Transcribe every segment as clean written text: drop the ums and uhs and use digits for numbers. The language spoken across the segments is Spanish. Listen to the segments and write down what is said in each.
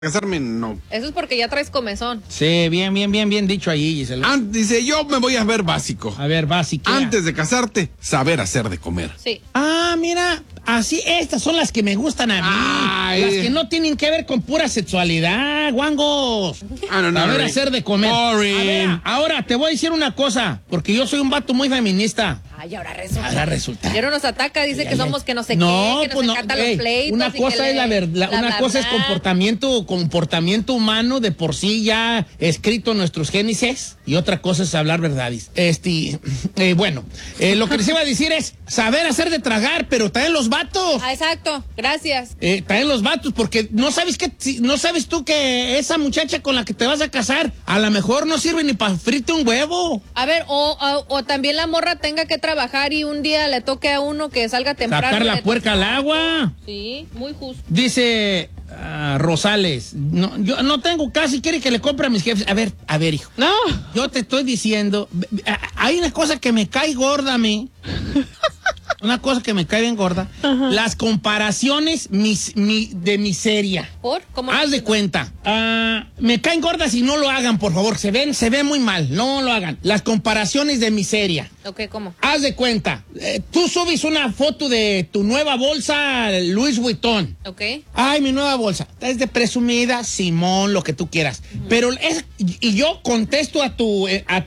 Casarme no. Eso es porque ya traes comezón. Sí, bien dicho ahí, Gisela. Dice, yo me voy a ver básico. A ver, básico. Antes de casarte, saber hacer de comer. Sí. Ah, mira, así, estas son las que me gustan a mí. Ay. Las que no tienen que ver con pura sexualidad, guangos. No. Saber hacer de comer. Boring. A ver, ahora te voy a decir una cosa, porque yo soy un vato muy feminista. Ay, ahora resulta. Ahora resulta. Y ahora nos ataca, dice que somos que no sé No, qué, que pues nos no, encantan los pleitos. una y cosa que es la verdad, una cosa es comportamiento humano de por sí ya escrito en nuestros génesis y otra cosa es hablar verdades. Bueno, lo que les iba a decir es saber hacer de tragar, pero también los vatos. Ah, exacto, gracias. También los vatos, porque no sabes tú que esa muchacha con la que te vas a casar a lo mejor no sirve ni para frite un huevo. A ver, o también la morra tenga que trabajar y un día le toque a uno que salga temprano. Sacar la puerca al agua. Sí, muy justo. Dice Rosales, no, yo no tengo casa y quiere que le compre a mis jefes. A ver, hijo. No. Yo te estoy diciendo, hay una cosa que me cae gorda a mí. Una cosa que me cae bien gorda. Ajá. Las comparaciones de miseria. ¿Por? ¿Cómo? Haz de cuenta. Me caen gordas y no lo hagan, por favor. Se ve muy mal. No lo hagan. Las comparaciones de miseria. Ok, ¿cómo? Haz de cuenta. Tú subes una foto de tu nueva bolsa Louis Vuitton. Ok. Ay, mi nueva bolsa. Es de presumida, Simón, lo que tú quieras. Pero y yo contesto a tu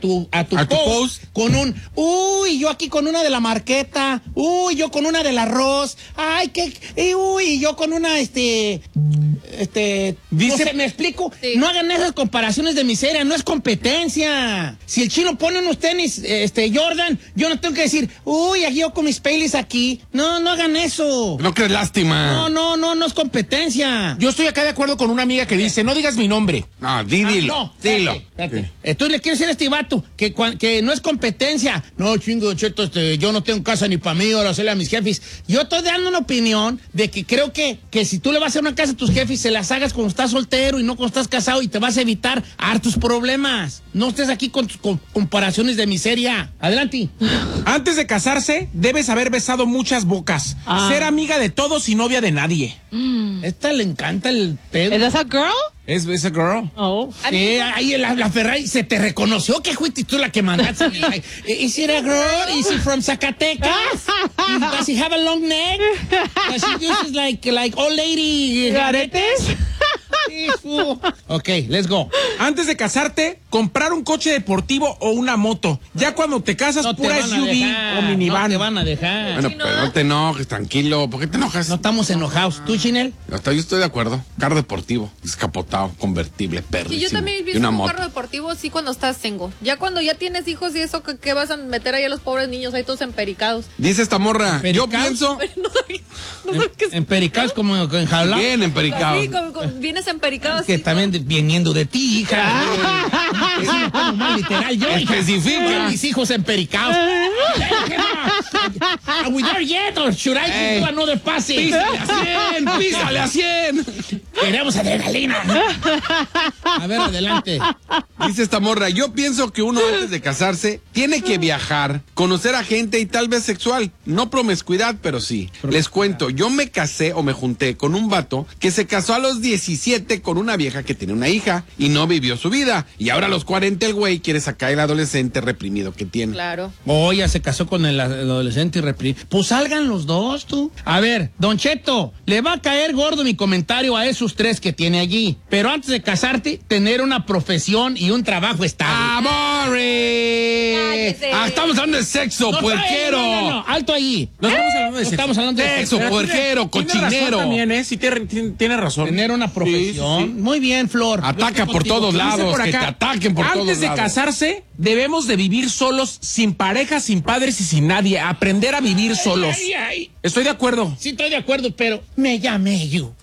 post con un, uy, yo aquí con una de la marqueta, uy, yo con una del arroz, ay, uy, yo con una, dice, no sé, ¿me explico? Sí. No hagan esas comparaciones de miseria, no es competencia. Si el chino pone unos tenis, Jordan, yo no tengo que decir, uy, aquí yo con mis Baileys aquí. No hagan eso. No crees lástima. No es competencia. Yo estoy acá de acuerdo con una amiga que dice, no digas mi nombre. No, dilo. Dilo. Espérate. Entonces le quiero decir a este vato que no es competencia. No, chingo, cheto, yo no tengo casa ni para mí, ahora hacerle a mis jefes. Yo estoy dando una opinión de que creo que si tú le vas a hacer una casa a tus jefes, se las hagas cuando estás soltero y no cuando estás casado y te vas a evitar hartos problemas. No estés aquí con tus comparaciones de miseria. Adelante. Antes de casarse, debes haber besado muchas bocas. Ser amiga de todos y novia de nadie. Esta le encanta el pedo. ¿Es esa girl? ¿Es esa girl? Oh. Sí, ahí la Ferrari se te reconoció que fuiste tú la que mandaste. Is it a girl? Is it from Zacatecas? Does he have a long neck? Does she uses like old lady aretes? Ok, let's go. Antes de casarte, comprar un coche deportivo o una moto. Ya cuando te casas, no pura te SUV o minivan. No te van a dejar. Bueno, pero no te enojes, tranquilo. ¿Por qué te enojas? No estamos enojados. ¿Tú, Chinel? Yo estoy de acuerdo. Carro deportivo, descapotado, convertible, perrísimo. Sí, yo también he visto un carro deportivo, sí, cuando estás single. Ya cuando ya tienes hijos y eso, ¿qué vas a meter ahí a los pobres niños ahí todos empericados? Dice esta morra, yo pienso... Empericados como enjaulados. Bien empericados. Sí, vienes empericado así. Que también viniendo de ti, hija. Es más literal yo, hija. Especifica. Mis hijos empericados. Are we there yet or should I do another passing? Písale a 100. Queremos adrenalina. A ver, adelante. Dice esta morra, yo pienso que uno antes de casarse tiene que viajar, conocer a gente y tal vez sexual. No promiscuidad, pero sí. Les cuento, yo me casé o me junté con un vato que se casó a los 17 con una vieja que tiene una hija y no vivió su vida. Y ahora a los 40 el güey quiere sacar el adolescente reprimido que tiene. Claro. Ya se casó con el adolescente y reprimido. Pues salgan los dos, tú. A ver, Don Cheto, le va a caer gordo mi comentario a esos tres que tiene allí. Pero antes de casarte, tener una profesión y un trabajo estable. ¡Amore! Estamos hablando de sexo, puerquero. No, alto ahí. No estamos hablando de sexo. Estamos hablando de sexo, puerquero, cochinero. Tiene razón también, ¿eh? Sí, tiene razón. Tener una profesión. Sí. Muy bien, Flor. Ataca por todos lados, por acá, que te ataquen por todos lados. Antes de casarse, debemos de vivir solos, sin pareja, sin padres y sin nadie. Aprender a vivir solos. Ay. Estoy de acuerdo. Sí, estoy de acuerdo, pero me llamé yo.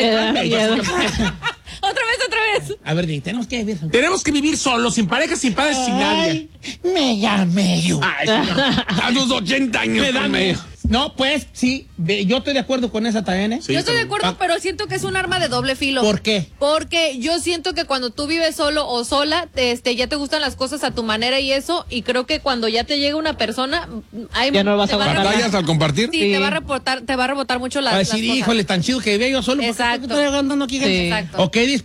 Otra vez. A ver, tenemos que vivir solos, sin pareja, sin padres y sin nadie. Me llamé yo. A los 80 años. No, pues, sí, yo estoy de acuerdo con esa también, ¿eh? Sí, yo estoy de también. acuerdo, pero siento que es un arma de doble filo. ¿Por qué? Porque yo siento que cuando tú vives solo o sola, ya te gustan las cosas a tu manera y eso, y creo que cuando ya te llega una persona, Ya no vas a aguantar. ¿Batallas al compartir? Sí, Sí. te va a rebotar mucho Va a decir, híjole, tan chido que vivía yo solo. ¿por qué Exacto. estoy andando aquí? Sí. Exacto. Ok,